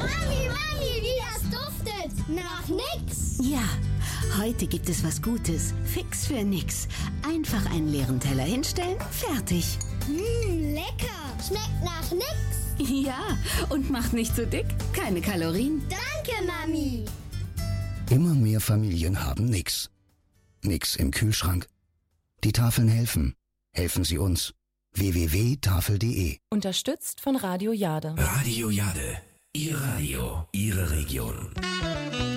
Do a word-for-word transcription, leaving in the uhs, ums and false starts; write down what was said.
Mami, Mami, wie das duftet! Nach nix! Ja, heute gibt es was Gutes. Fix für nix. Einfach einen leeren Teller hinstellen, fertig. Mmm, lecker! Schmeckt nach nix! Ja, und macht nicht so dick. Keine Kalorien. Danke, Mami! Immer mehr Familien haben nix. Nix im Kühlschrank. Die Tafeln helfen. Helfen Sie uns. w w w punkt tafel punkt de Unterstützt von Radio Jade. Radio Jade. Ihr Radio, Ihre Region.